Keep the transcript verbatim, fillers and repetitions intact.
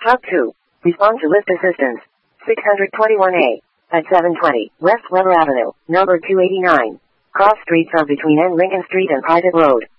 Hub two. Respond to lift assistance. six twenty-one A. At seven twenty West Weber Avenue, number two eighty-nine. Cross streets are between N Lincoln Street and Private Road.